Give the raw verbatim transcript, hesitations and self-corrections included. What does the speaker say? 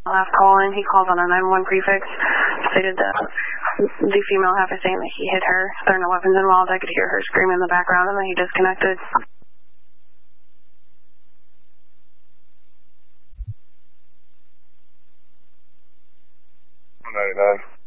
Last call in, he called on a nine one one prefix, stated that the female half is saying that he hit her. There are no weapons involved. I could hear her scream in the background, and then he disconnected. one ninety-nine.